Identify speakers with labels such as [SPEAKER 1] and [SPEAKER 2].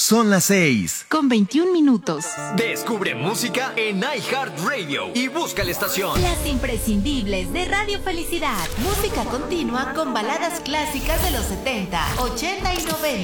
[SPEAKER 1] Son las 6.
[SPEAKER 2] Con 21 minutos.
[SPEAKER 3] Descubre música en iHeartRadio y busca la estación.
[SPEAKER 4] Las imprescindibles de Radio Felicidad. Música continua con baladas clásicas de los 70, 80 y 90.